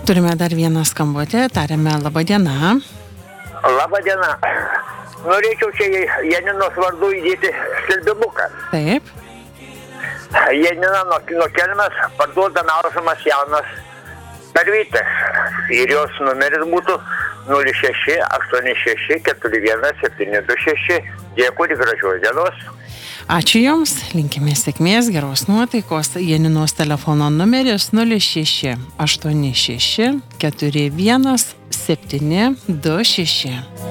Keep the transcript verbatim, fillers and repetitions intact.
Turime dar vieną skambutį, tariame labą dieną. Labą dieną. Norėčiau čia Janinos vardu įdėti skelbimuką. Taip. Janina nuo, nuo Kelmės parduoda melžamas jaunas karvytės. Ir jos numeris būtų nulis šeši aštuoni šeši keturi vienas septyni du šeši. Dėkui, gražios dienos. Ačiū Jums, linkime sėkmės, geros nuotaikos. Janinos telefono numeris nulis šeši aštuoni šeši keturi vienas septyni du šeši.